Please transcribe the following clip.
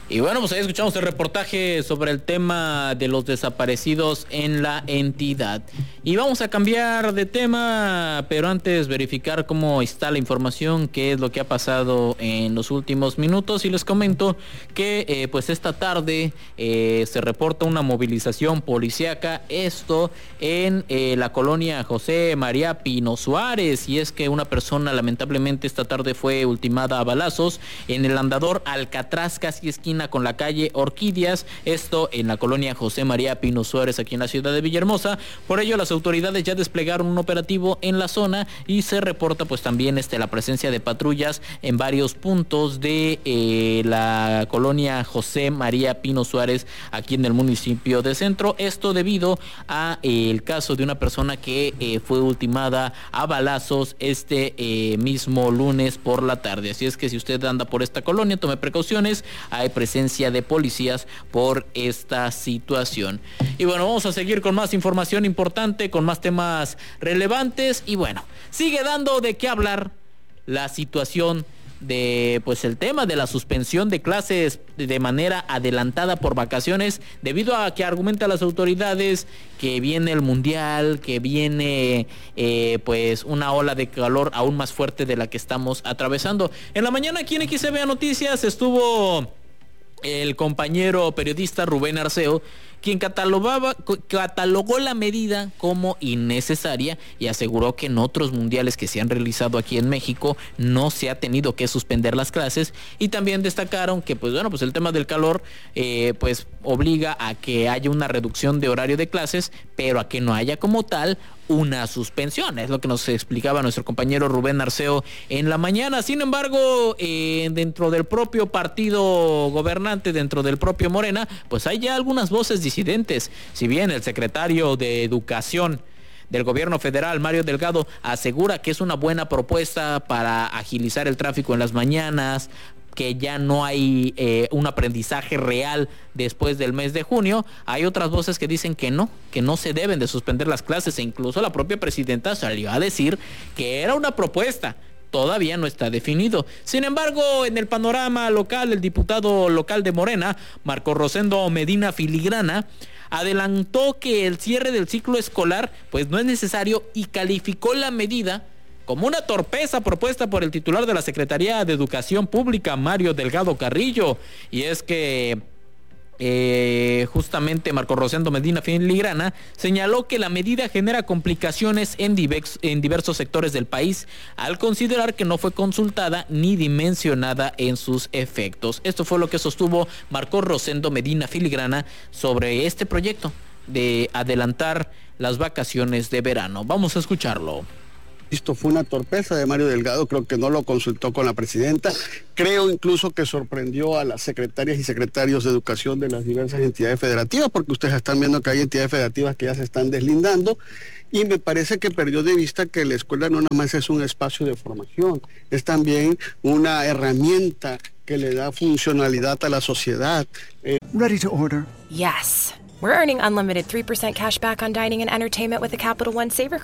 Y bueno, pues ahí escuchamos el reportaje sobre el tema de los desaparecidos en la entidad. Y vamos a cambiar de tema, pero antes verificar cómo está la información, qué es lo que ha pasado en los últimos minutos. Y les comento que pues esta tarde se reporta una movilización policíaca, esto en la colonia José María Pino Suárez. Y es que una persona lamentablemente esta tarde fue ultimada a balazos en el andador Alcatraz, casi esquina con la calle Orquídeas, esto en la colonia José María Pino Suárez, aquí en la ciudad de Villahermosa. Por ello, las autoridades ya desplegaron un operativo en la zona y se reporta pues también la presencia de patrullas en varios puntos de la colonia José María Pino Suárez, aquí en el municipio de Centro. Esto debido a el caso de una persona que fue ultimada a balazos mismo lunes por la tarde. Así es que si usted anda por esta colonia, tome precauciones. Hay presencia de policías por esta situación. Y bueno, vamos a seguir con más información importante, con más temas relevantes. Y bueno, sigue dando de qué hablar la situación de pues el tema de la suspensión de clases de manera adelantada por vacaciones, debido a que argumentan las autoridades que viene el mundial, que viene pues una ola de calor aún más fuerte de la que estamos atravesando. En la mañana aquí en XCBA Noticias estuvo el compañero periodista Rubén Arceo, quien catalogó la medida como innecesaria y aseguró que en otros mundiales que se han realizado aquí en México no se ha tenido que suspender las clases. Y también destacaron que pues el tema del calor pues obliga a que haya una reducción de horario de clases, pero a que no haya como tal una suspensión. Es lo que nos explicaba nuestro compañero Rubén Arceo en la mañana. Sin embargo, dentro del propio partido gobernante, dentro del propio Morena, pues hay ya algunas voces disidentes. Si bien el secretario de Educación del gobierno federal, Mario Delgado, asegura que es una buena propuesta para agilizar el tráfico en las mañanas, que ya no hay un aprendizaje real después del mes de junio, hay otras voces que dicen que no se deben de suspender las clases, e incluso la propia presidenta salió a decir que era una propuesta. Todavía no está definido. Sin embargo, en el panorama local, el diputado local de Morena, Marco Rosendo Medina Filigrana, adelantó que el cierre del ciclo escolar pues no es necesario y calificó la medida como una torpeza propuesta por el titular de la Secretaría de Educación Pública, Mario Delgado Carrillo. Y es que justamente Marco Rosendo Medina Filigrana señaló que la medida genera complicaciones en diversos sectores del país, al considerar que no fue consultada ni dimensionada en sus efectos. Esto fue lo que sostuvo Marco Rosendo Medina Filigrana sobre este proyecto de adelantar las vacaciones de verano. Vamos a escucharlo. Esto fue una torpeza de Mario Delgado, creo que no lo consultó con la presidenta, creo incluso que sorprendió a las secretarias y secretarios de educación de las diversas entidades federativas, porque ustedes están viendo que hay entidades federativas que ya se están deslindando, y me parece que perdió de vista que la escuela no nada más es un espacio de formación, es también una herramienta que le da funcionalidad a la sociedad. Ready to order? Yes. We're earning unlimited 3% cash back on dining and entertainment with a Capital One Saver